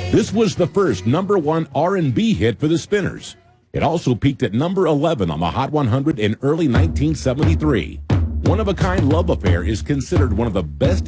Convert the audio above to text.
This was the first #1 R&B hit for the Spinners. It also peaked at number 11 on the Hot 100 in early 1973. One of a Kind Love Affair is considered one of the best